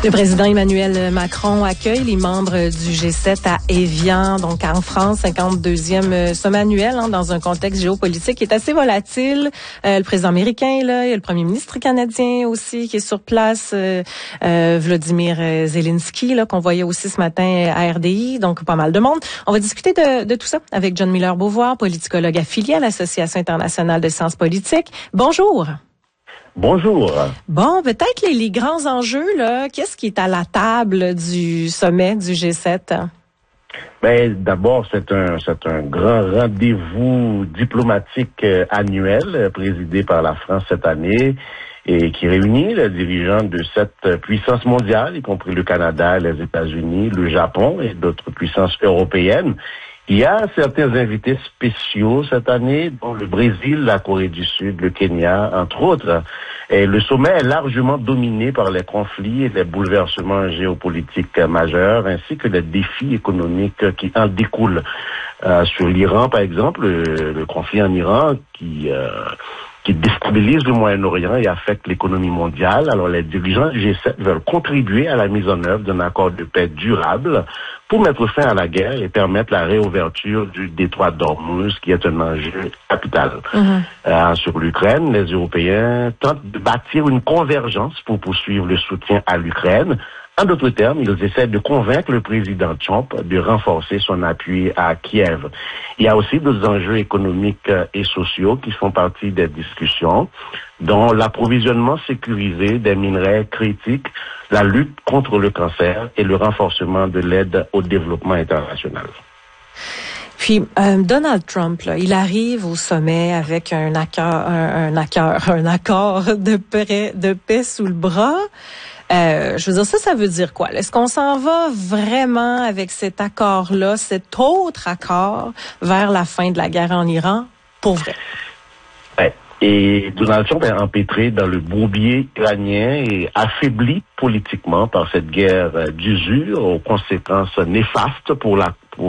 Le président Emmanuel Macron accueille les membres du G7 à Évian, donc en France, 52e sommet annuel, dans un contexte géopolitique qui est assez volatile. Le président américain est là, il y a le premier ministre canadien aussi qui est sur place, Vladimir Zelensky, là, qu'on voyait aussi ce matin à RDI, donc pas mal de monde. On va discuter de tout ça avec John Muller-Beauvoir, politicologue affilié à l'Association internationale de sciences politiques. Bonjour. Bonjour. Bon, peut-être les grands enjeux, là, qu'est-ce qui est à la table du sommet du G7? Ben, d'abord, c'est un grand rendez-vous diplomatique annuel présidé par la France cette année et qui réunit les dirigeants de cette puissance mondiale, y compris le Canada, les États-Unis, le Japon et d'autres puissances européennes. Il y a certains invités spéciaux cette année, dont le Brésil, la Corée du Sud, le Kenya, entre autres. Et le sommet est largement dominé par les conflits et les bouleversements géopolitiques majeurs, ainsi que les défis économiques qui en découlent. Sur l'Iran, par exemple, le conflit en Iran qui déstabilise le Moyen-Orient et affecte l'économie mondiale. Alors, les dirigeants du G7 veulent contribuer à la mise en œuvre d'un accord de paix durable pour mettre fin à la guerre et permettre la réouverture du détroit d'Ormuz, qui est un enjeu capital. Sur l'Ukraine, les Européens tentent de bâtir une convergence pour poursuivre le soutien à l'Ukraine. En d'autres termes, ils essaient de convaincre le président Trump de renforcer son appui à Kiev. Il y a aussi d'autres enjeux économiques et sociaux qui font partie des discussions, dont l'approvisionnement sécurisé des minerais critiques, la lutte contre le cancer et le renforcement de l'aide au développement international. Puis Donald Trump, là, il arrive au sommet avec un accord de paix sous le bras. Je veux dire, ça veut dire quoi? Est-ce qu'on s'en va vraiment avec cet accord-là, cet autre accord, vers la fin de la guerre en Iran, pour vrai? Ouais. Et Donald Trump est empêtré dans le bourbier iranien et affaibli politiquement par cette guerre d'usure aux conséquences néfastes pour la